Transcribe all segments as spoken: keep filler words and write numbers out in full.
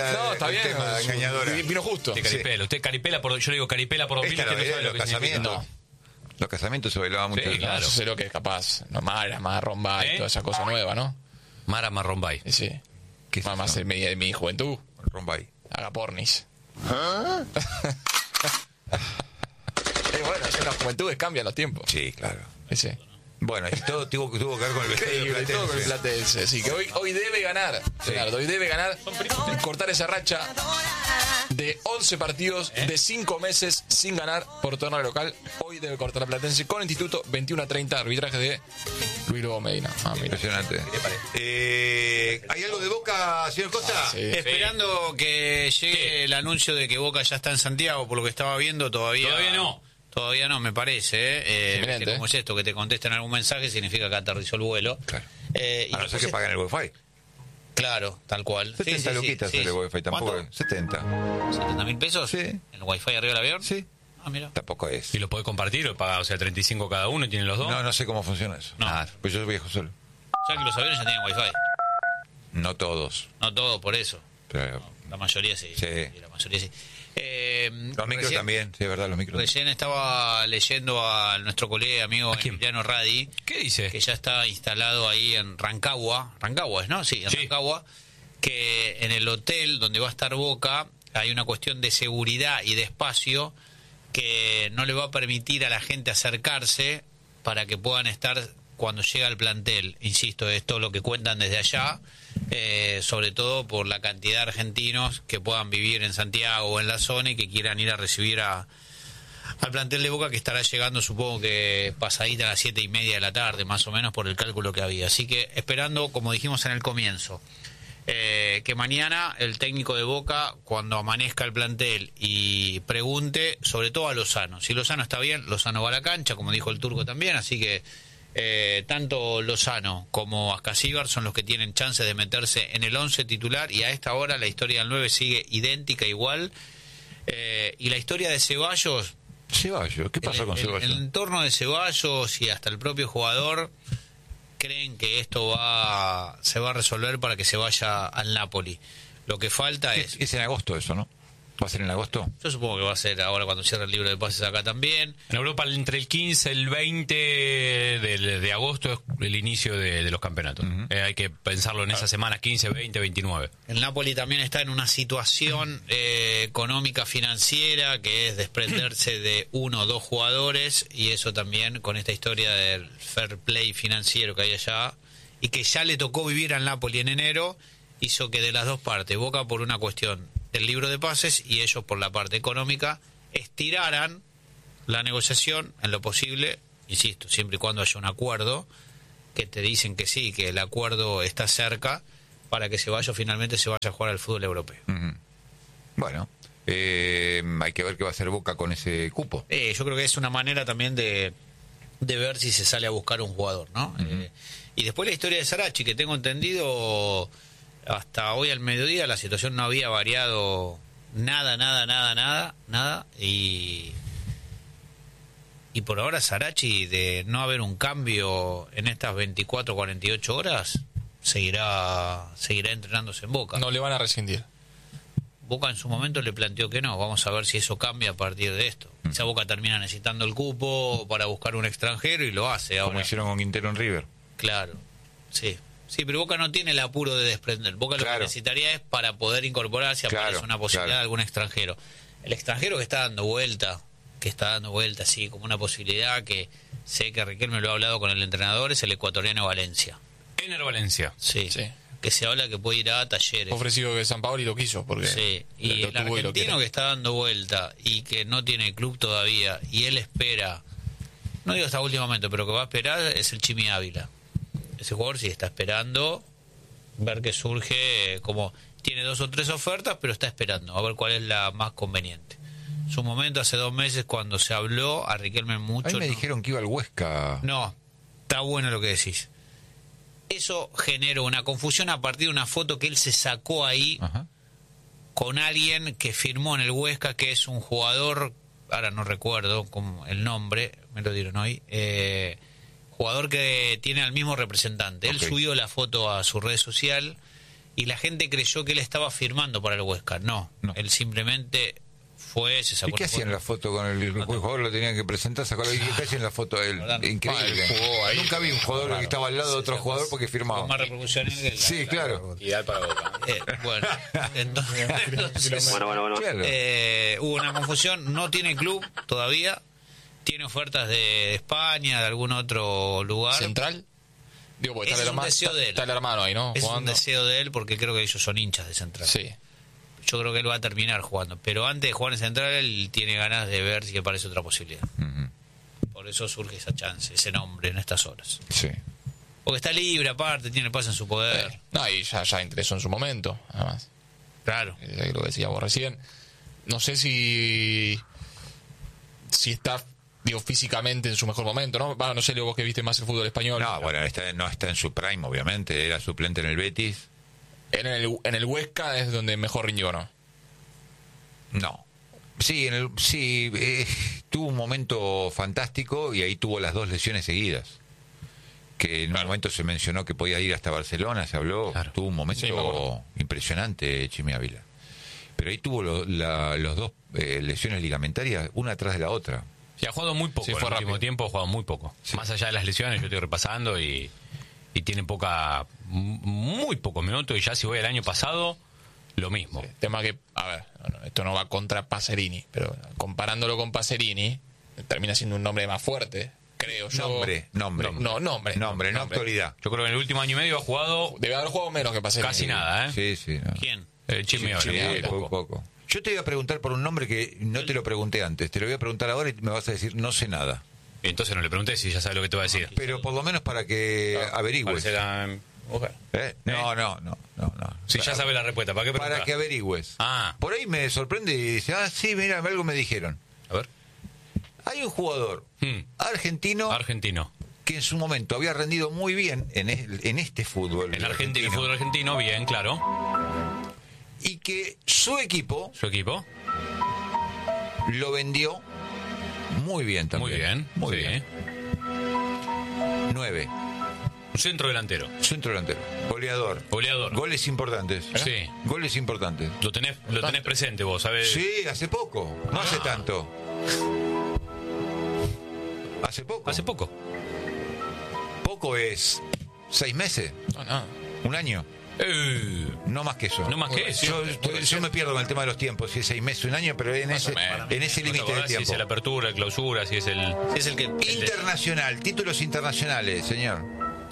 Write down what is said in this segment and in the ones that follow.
la, no, está el bien, tema no, engañadora. Vino justo. Usted caripela, usted caripela por, yo le digo caripela por dos mil, Esta usted no la sabe verdad, lo que los significa. casamientos. No. Los casamientos se bailaban mucho. Sí, claro. Yo sé lo que es capaz. No, Mara, Marron Bay, ¿Eh? toda esa cosa nueva, ¿no? Mara Marrombay. Sí, sí. ¿Qué es Mamá, eso? de mi, de mi juventud, Rombay. haga pornis. Y bueno, es las juventudes cambian los tiempos. Sí, claro. Sí, sí. Bueno, y todo tuvo, tuvo que ver con el vestuario Increíble, todo con el platense. Platense. Así que hoy, hoy debe ganar, Leonardo, hoy debe ganar, cortar esa racha de once partidos de cinco meses sin ganar por torneo local. Hoy debe cortar la Platense con Instituto veintiuno a treinta, arbitraje de Luis Lobo Medina. Ah, mira. Impresionante. Eh, ¿Hay algo de Boca, señor Costa? Sí. Esperando que llegue el anuncio de que Boca ya está en Santiago, por lo que estaba viendo, todavía... Todavía no. Todavía no, me parece. ¿eh? Eh, Inminente, que como ¿eh? es esto, que te contesten algún mensaje, significa que aterrizó el vuelo. Claro. Eh, y A no ser después que paguen el Wi-Fi. Claro, tal cual. Sí, setenta sí, luquitas sí, sale sí. el Wi-Fi, tampoco. ¿Cuánto? setenta. ¿setenta mil pesos? Sí. ¿El wifi arriba del avión? Sí. Ah, mira. Tampoco es. ¿Y lo puede compartir o paga, o sea, treinta y cinco cada uno y tienen los dos? No, no sé cómo funciona eso. No. Ah, pues yo viajo solo. O sea que los aviones ya tienen wifi. No todos. No todo por eso. Pero La mayoría sí. Sí. La mayoría sí. Eh, los micros recién- también, sí, es verdad, los micros. Recién estaba leyendo a nuestro colega amigo ¿A quién? Emiliano Radi, ¿Qué dice? que ya está instalado ahí en Rancagua. Rancagua es, ¿no? Sí, en Sí. Rancagua. Que en el hotel donde va a estar Boca hay una cuestión de seguridad y de espacio que no le va a permitir a la gente acercarse para que puedan estar cuando llega al plantel. Insisto, esto es lo que cuentan desde allá, eh, sobre todo por la cantidad de argentinos que puedan vivir en Santiago o en la zona y que quieran ir a recibir a, al plantel de Boca, que estará llegando, supongo que pasadita a las siete y media de la tarde, más o menos, por el cálculo que había. Así que esperando, como dijimos en el comienzo, eh, que mañana el técnico de Boca, cuando amanezca el plantel y pregunte, sobre todo a Lozano. Si Lozano está bien, Lozano va a la cancha, como dijo el Turco también, así que eh, tanto Lozano como Ascasíbar son los que tienen chance de meterse en el once titular, y a esta hora la historia del nueve sigue idéntica, igual. Eh, y la historia de Ceballos... Ceballos, ¿qué pasa el, con el- Ceballos? el entorno de Ceballos y hasta el propio jugador creen que esto va se va a resolver para que se vaya al Napoli. Lo que falta es... Es, es en agosto eso, ¿no? ¿Va a ser en agosto? Yo supongo que va a ser ahora cuando cierre el libro de pases acá también. En Europa, entre el quince y el veinte de, de agosto es el inicio de, de los campeonatos. Ujú. Eh, hay que pensarlo en esas semanas quince, veinte, veintinueve. El Napoli también está en una situación eh, económica financiera que es desprenderse de uno o dos jugadores, y eso también con esta historia del fair play financiero que hay allá y que ya le tocó vivir al Napoli en enero, hizo que de las dos partes, Boca por una cuestión del libro de pases y ellos por la parte económica, estiraran la negociación en lo posible, insisto, siempre y cuando haya un acuerdo, que te dicen que sí, que el acuerdo está cerca, para que Ceballos finalmente se vaya a jugar al fútbol europeo. Ujú. Bueno, eh, hay que ver qué va a hacer Boca con ese cupo. Eh, yo creo que es una manera también de, de ver si se sale a buscar un jugador, ¿no? Ujú. Eh, y después la historia de Sarachi, que tengo entendido, hasta hoy al mediodía la situación no había variado nada, nada, nada, nada, nada, y... Y por ahora Sarachi, de no haber un cambio en estas veinticuatro, cuarenta y ocho horas, seguirá seguirá entrenándose en Boca. No le van a rescindir. Boca en su momento le planteó que no. Vamos a ver si eso cambia a partir de esto. Quizá Boca termina necesitando el cupo para buscar un extranjero y lo hace Como ahora. hicieron con Quintero en River. Claro, sí. Sí, pero Boca no tiene el apuro de desprender. Boca lo Claro. que necesitaría es para poder incorporarse, si Claro, aparece una posibilidad claro. de algún extranjero. El extranjero que está dando vuelta, que está dando vuelta así como una posibilidad, que sé que Riquelme lo ha hablado con el entrenador, es el ecuatoriano Valencia. Ener Valencia. Sí. Sí. Que se habla que puede ir a Talleres. Ofrecido que San Paoli lo quiso, porque Sí, y lo, lo el tuvo y lo argentino quiere. que está dando vuelta y que no tiene club todavía, y él espera, no digo hasta último momento, pero que va a esperar, es el Chimi Ávila. Ese jugador sí está esperando ver que surge, como tiene dos o tres ofertas, pero está esperando a ver cuál es la más conveniente. Su momento, hace dos meses, cuando se habló, a Riquelme A mucho... mí me no- dijeron que iba al Huesca. no, está bueno lo que decís. Eso generó una confusión a partir de una foto que él se sacó ahí Ajá. con alguien que firmó en el Huesca, que es un jugador, ahora no recuerdo como el nombre, me lo dieron hoy, eh, jugador que tiene al mismo representante. Él Ok. subió la foto a su red social y la gente creyó que él estaba firmando para el Huesca. No, No. él simplemente fue, se sacó ¿Y qué una hacían foto. la foto con el, el jugador? Lo tenían que presentar, sacarlo. ¿Y qué hacían la foto de él? Verdad. Increíble. Ah, él jugó ahí. Nunca vi un jugador que estaba al lado de otro jugador porque Con firmaba. más repercusión que la- Sí, claro. Ideal para Boca. Eh, bueno, entonces, entonces, Bueno, bueno, bueno. Claro. eh, hubo una confusión. No tiene club todavía. Tiene ofertas de España, de algún otro lugar. ¿Central? Digo, porque Es está el, un hermano, deseo está, de él. está el hermano ahí, ¿no? Es un Jugando. deseo de él porque creo que ellos son hinchas de Central. Sí. Yo creo que él va a terminar jugando. Pero antes de jugar en Central, él tiene ganas de ver si aparece otra posibilidad. Ujú. Por eso surge esa chance, ese nombre en estas horas. Sí. Porque está libre aparte, tiene paz en su poder. Eh, No, y ya, ya interesó en su momento, además. Claro. Eh, Lo que decíamos recién. No sé si. Si está, digo, físicamente en su mejor momento, ¿no? Va, no sé, Leo, vos que viste más el fútbol español. No, bueno, está, no está en su prime, obviamente. Era suplente en el Betis. En el, en el Huesca es donde mejor rindió, ¿no? No. Sí, en el, sí eh, tuvo un momento fantástico y ahí tuvo las dos lesiones seguidas. Que en un momento se mencionó que podía ir hasta Barcelona, se habló. Claro. Tuvo un momento Sí, me acuerdo. impresionante, Chimi Ávila. Pero ahí tuvo lo- la, los dos eh, lesiones ligamentarias, una tras de la otra. Sí, ha jugado muy poco. Sí, en fue el último rápido. tiempo ha jugado muy poco. Sí. Más allá de las lesiones, yo estoy repasando y, y tiene poca, m- muy pocos minutos. Y ya si voy al año pasado, lo mismo. El tema que, a ver, no, no, esto no va contra Pacerini, pero comparándolo con Pacerini, termina siendo un nombre más fuerte, creo yo. Nombre, nombre. No, nombre. Nombre, no actualidad. Yo creo que en el último año y medio ha jugado Debe haber jugado menos que Pacerini. casi nada, ¿eh? Sí, sí. No. ¿Quién? El Chimi Ávila, Sí, muy poco. poco. poco. Yo te iba a preguntar por un nombre que no te lo pregunté antes. Te lo voy a preguntar ahora y me vas a decir no sé nada. Entonces no le pregunté si ya sabe lo que te va a decir. Pero por lo menos para que averigües. Parece la mujer. ¿Eh? No, no, no, no, no. Si ya sabe la respuesta, ¿para qué preguntar? Para que averigües. Ah. Por ahí me sorprende y dice, ah, sí, mira, algo me dijeron. A ver. Hay un jugador Hmm. argentino Argentino. que en su momento había rendido muy bien en, el- en este fútbol. El, argentino, el fútbol argentino, bien, claro. Y que su equipo Su equipo, lo vendió muy bien también. muy bien. Muy sí. bien. Nueve. Un centro delantero. Centro delantero. Goleador. Goleador. Goles importantes. Sí. Goles importantes. Lo tenés, lo tenés presente vos, ¿sabes? Sí, hace poco. No hace tanto. Hace poco. Hace poco. Poco es seis meses, No, no. un año. Eh, No más que eso. No más que eso. Yo, yo- yo me pierdo con el tema de los tiempos, si es seis meses, un año, pero en Más o ese, menos. en ese ¿no te límite de acordás si tiempo. es el apertura, el clausura, si es el... Si es el que... Internacional, títulos internacionales, señor.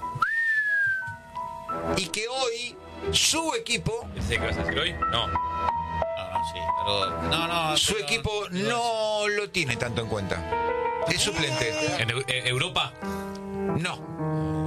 Y que hoy su equipo, ¿Ese que vas a decir hoy? No. No, no, sí, pero- no, no, su pero- equipo no lo tiene tanto en cuenta. Es suplente. ¿En Eu- eh, Europa? No,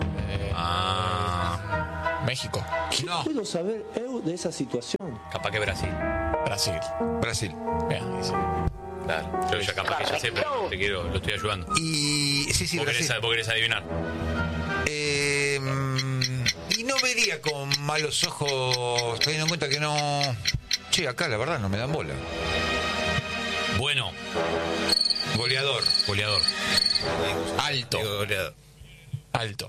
Ah, México. no. ¿Puedo saber eu de esa situación? capaz que Brasil. Brasil. Brasil. Bien, ahí sí. Claro. Yo ya capaz que ya sé, pero te quiero, lo estoy ayudando. Y sí, sí, vos, querés, Brasil. vos querés adivinar. Eh, y no vería con malos ojos, teniendo en cuenta que no. Che, acá la verdad no me dan bola. Bueno, Goleador. goleador. Alto. Digo, goleador. Alto.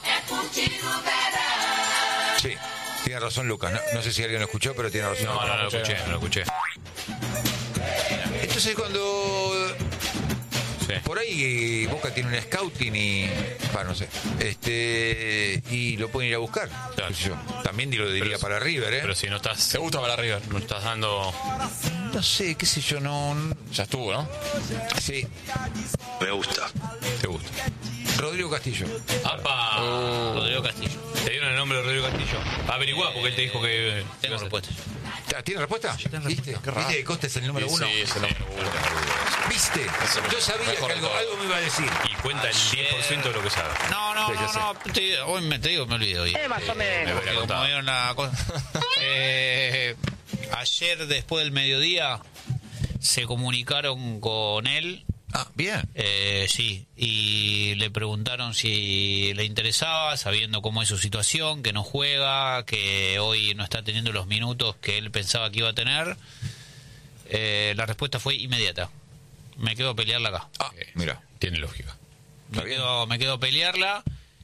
Sí, tiene razón Lucas. No, no sé si alguien lo escuchó, pero tiene razón. No, no, no lo escuché, no lo escuché. Entonces cuando Sí. por ahí Boca tiene un scouting y. Bueno, no sé. Este. Y lo pueden ir a buscar. Claro. qué sé yo. También lo diría Pero- para River, ¿eh? Pero si no estás... ¿Te gusta para River? No estás dando... No sé, qué sé yo, no. Ya estuvo, ¿no? Sí, Te gusta. Rodrigo Castillo. ¡Apa! Rodrigo Castillo. ¿Te dieron el nombre de Rodrigo Castillo? Averiguá, porque él te dijo que... Tengo respuesta. ¿Tiene respuesta? ¿Viste? ¿Viste que Costa es el número Sí, uno? sí, es el número uno. ¿Viste? Yo sabía Mejor que de algo, todo. algo me iba a decir. Y cuenta el diez por ciento de lo que sabe. No, no, Sí, ya sé. no, no. Te, hoy me te digo, me olvidé hoy. Eh, más o Me menos. habría Porque como contado. vieron la cosa. Eh, ayer, después del mediodía, se comunicaron con él. Ah, bien. Eh, sí, y le preguntaron si le interesaba, sabiendo cómo es su situación, que no juega, que hoy no está teniendo los minutos que él pensaba que iba a tener. Eh, la respuesta fue inmediata. Me quedo a pelearla acá. Ah, mira. Tiene lógica. Me Está bien. quedo, me quedo a pelearla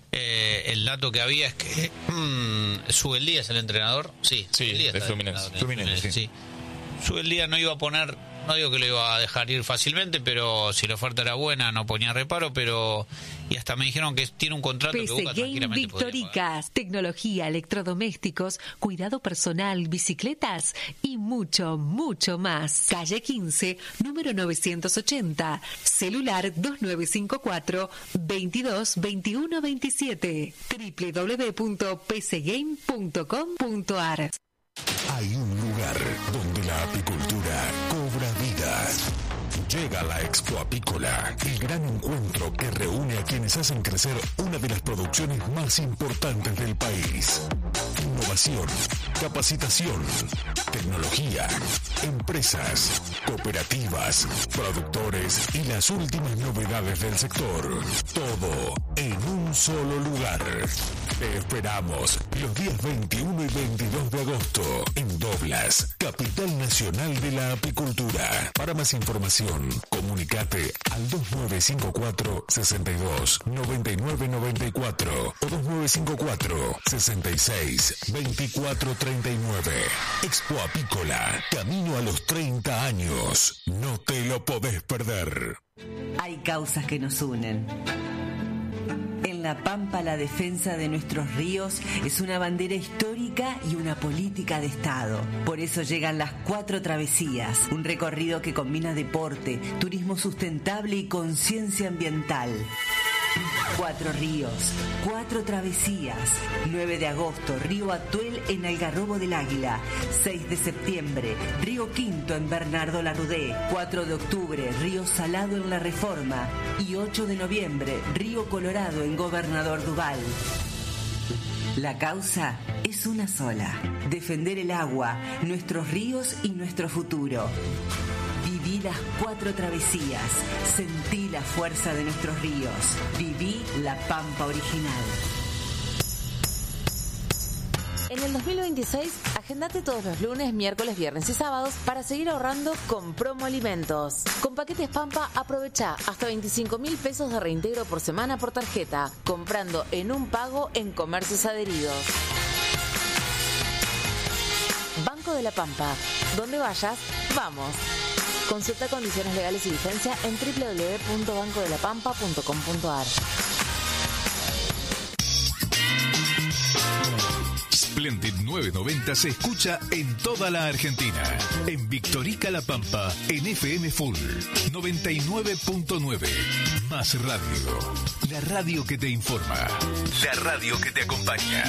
Eh, el dato que había es que mm, Subeldía es el entrenador. Sí, Sí, Subeldía de está Fluminense. entrenador, Fluminense, sí. sí. Subeldía no iba a poner, no digo que lo iba a dejar ir fácilmente, pero si la oferta era buena no ponía reparo, pero y hasta me dijeron que tiene un contrato que P C Boca Game tranquilamente podría pagar. Victoricas, tecnología, electrodomésticos, cuidado personal, bicicletas y mucho, mucho más. Calle quince, número novecientos ochenta, celular dos nueve cinco cuatro, veintidós veintiuno veintisiete, doble u doble u doble u punto p c game punto com punto a r. Hay un lugar donde la apicultura cobra vida. Llega la Expo Apícola, el gran encuentro que reúne a quienes hacen crecer una de las producciones más importantes del país. Innovación, capacitación, tecnología, empresas, cooperativas, productores y las últimas novedades del sector. Todo en un solo lugar. Te esperamos los días veintiuno y veintidós de agosto en Doblas, capital nacional de la apicultura. Para más información, comunicate al dos nueve cinco cuatro, sesenta y dos, noventa y nueve noventa y cuatro o dos nueve cinco cuatro, sesenta y seis, veinticuatro treinta y nueve. Expo Apícola, camino a los treinta años. No te lo podés perder. Hay causas que nos unen. En La Pampa, la defensa de nuestros ríos es una bandera histórica y una política de Estado. Por eso llegan las Cuatro Travesías, un recorrido que combina deporte, turismo sustentable y conciencia ambiental. Cuatro ríos, cuatro travesías. nueve de agosto, Río Atuel en Algarrobo del Águila. seis de septiembre, Río Quinto en Bernardo Larrudé. cuatro de octubre, Río Salado en La Reforma. Y ocho de noviembre, Río Colorado en Gobernador Duval. La causa es una sola: defender el agua, nuestros ríos y nuestro futuro. Viví las cuatro travesías, sentí la fuerza de nuestros ríos, viví la Pampa original. En el dos mil veintiséis, agendate todos los lunes, miércoles, viernes y sábados para seguir ahorrando con Promo Alimentos. Con paquetes Pampa, aprovecha hasta veinticinco mil pesos de reintegro por semana por tarjeta, comprando en un pago en comercios adheridos. Banco de la Pampa. Donde vayas, vamos. Consulta condiciones legales y vigencia en doble u doble u doble u punto banco de la pampa punto com punto a r. Splendid novecientos noventa se escucha en toda la Argentina. En Victorica La Pampa, en F M Full noventa y nueve punto nueve. Más radio. La radio que te informa. La radio que te acompaña.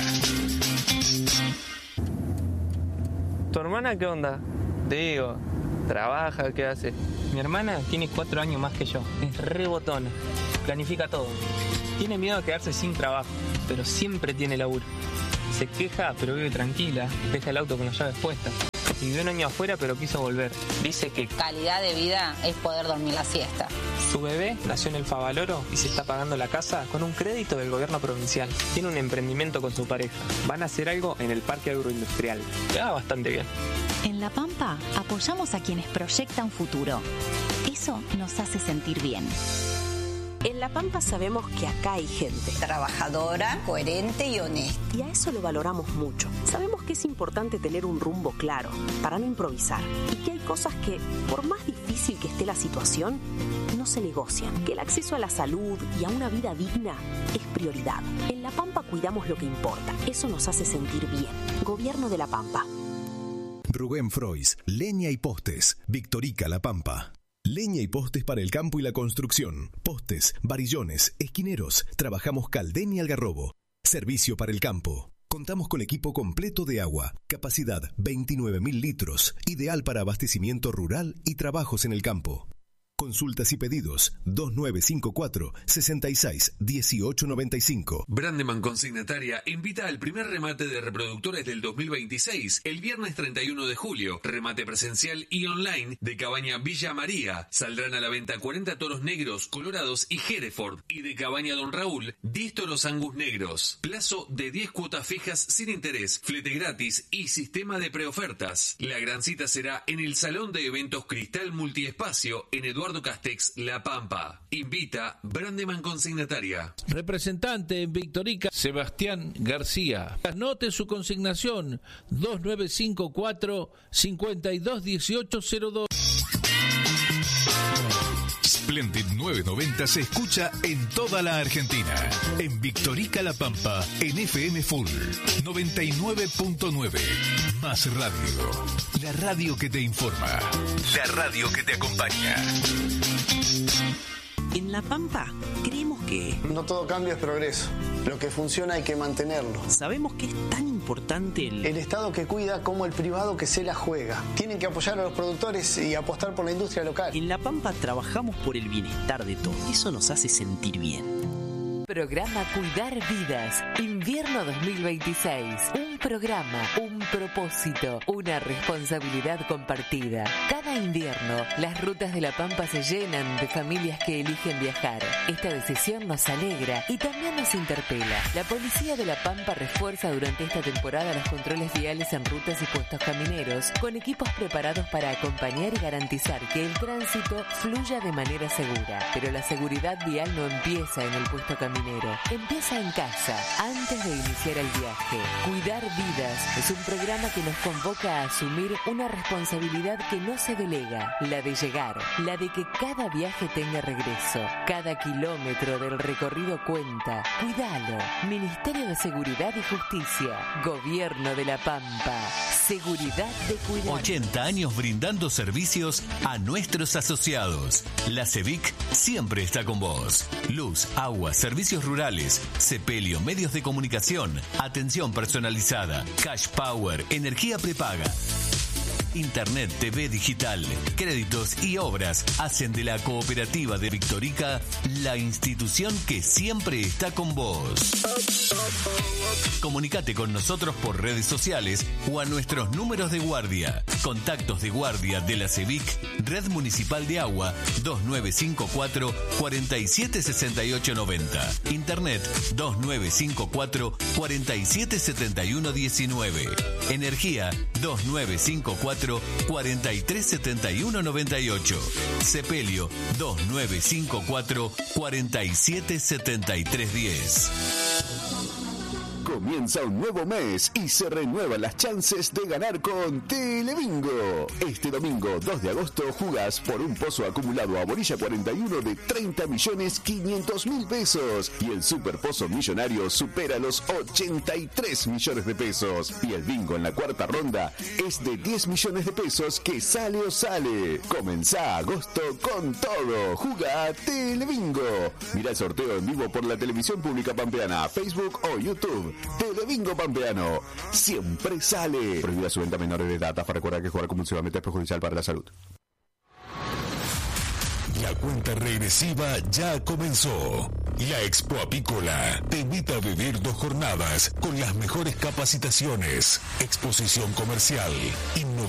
¿Tu hermana qué onda? Te digo, ¿trabaja? ¿Qué hace? Mi hermana tiene cuatro años más que yo. Es re botona. Planifica todo. Tiene miedo a quedarse sin trabajo, pero siempre tiene laburo. Se queja, pero vive tranquila. Deja el auto con las llaves puestas. Vivió un año afuera, pero quiso volver. Dice que calidad de vida es poder dormir la siesta. Su bebé nació en el Favaloro y se está pagando la casa con un crédito del gobierno provincial. Tiene un emprendimiento con su pareja. Van a hacer algo en el parque agroindustrial. Le va bastante bien. En La Pampa apoyamos a quienes proyectan futuro. Eso nos hace sentir bien. En La Pampa sabemos que acá hay gente trabajadora, coherente y honesta. Y a eso lo valoramos mucho. Sabemos que es importante tener un rumbo claro para no improvisar. Y que hay cosas que, por más difícil que esté la situación, no se negocian. Que el acceso a la salud y a una vida digna es prioridad. En La Pampa cuidamos lo que importa. Eso nos hace sentir bien. Gobierno de La Pampa. Rubén Frois, Leña y Postes, Victorica La Pampa. Leña y postes para el campo y la construcción. Postes, varillones, esquineros. Trabajamos Caldén y Algarrobo. Servicio para el campo. Contamos con equipo completo de agua. Capacidad veintinueve mil litros. Ideal para abastecimiento rural y trabajos en el campo. Consultas y pedidos dos nueve cinco cuatro, sesenta y seis, dieciocho noventa y cinco. Brandeman Consignataria invita al primer remate de reproductores del dos mil veintiséis, el viernes treinta y uno de julio. Remate presencial y online de Cabaña Villa María. Saldrán a la venta cuarenta toros negros, colorados y Hereford. Y de Cabaña Don Raúl, diez toros Angus negros. Plazo de diez cuotas fijas sin interés, flete gratis y sistema de preofertas. La gran cita será en el Salón de Eventos Cristal Multiespacio en Eduardo Eduardo Castex, La Pampa. Invita Brandeman Consignataria. Representante en Victorica, Sebastián García. Anote su consignación dos nueve cinco cuatro, cinco dos uno ocho cero dos. Splendid novecientos noventa se escucha en toda la Argentina. En Victorica La Pampa, en F M Full noventa y nueve punto nueve. Más radio. La radio que te informa. La radio que te acompaña. En La Pampa creemos que... No todo cambio es progreso. Lo que funciona hay que mantenerlo. Sabemos que es tan importante el... El Estado que cuida como el privado que se la juega. Tienen que apoyar a los productores y apostar por la industria local. En La Pampa trabajamos por el bienestar de todos. Eso nos hace sentir bien. Programa Cuidar Vidas, invierno dos mil veintiséis. Un programa, un propósito, una responsabilidad compartida. Cada invierno, las rutas de La Pampa se llenan de familias que eligen viajar. Esta decisión nos alegra y también nos interpela. La Policía de La Pampa refuerza durante esta temporada los controles viales en rutas y puestos camineros, con equipos preparados para acompañar y garantizar que el tránsito fluya de manera segura. Pero la seguridad vial no empieza en el puesto caminero. Empieza en casa, antes de iniciar el viaje. Cuidar Vidas es un programa que nos convoca a asumir una responsabilidad que no se delega, la de llegar, la de que cada viaje tenga regreso. Cada kilómetro del recorrido cuenta. Cuidalo. Ministerio de Seguridad y Justicia. Gobierno de La Pampa. Seguridad de cuidar. ochenta años brindando servicios a nuestros asociados. La CEVIC siempre está con vos. Luz, agua, servicios rurales, sepelio, medios de comunicación, atención personalizada, cash power, energía prepaga. Internet, T V digital, créditos y obras hacen de la Cooperativa de Victorica la institución que siempre está con vos. Comunicate con nosotros por redes sociales o a nuestros números de guardia. Contactos de guardia de la CEVIC, Red Municipal de Agua, dos nueve cinco cuatro, cuatro siete seis ocho nueve cero. Internet, dos nueve cinco cuatro, cuatro siete siete uno uno nueve. Energía, dos nueve cinco cuatro, cuatro tres siete uno nueve ocho. Sepelio, dos nueve cinco cuatro, cuatro siete siete tres uno cero. Comienza un nuevo mes y se renuevan las chances de ganar con Telebingo. Este domingo dos de agosto jugás por un pozo acumulado a Borilla cuarenta y uno de treinta millones quinientos mil pesos y el super pozo millonario supera los ochenta y tres millones de pesos y el bingo en la cuarta ronda es de diez millones de pesos que sale o sale. Comenzá agosto con todo. Juga Telebingo. Mirá el sorteo en vivo por la televisión pública pampeana, Facebook o YouTube. Telebingo Pampeano, siempre sale. Prohibida su venta a menores de edad. Para recordar que jugar compulsivamente es perjudicial para la salud. La cuenta regresiva ya comenzó. La Expo Apícola te invita a vivir dos jornadas con las mejores capacitaciones, exposición comercial, innovación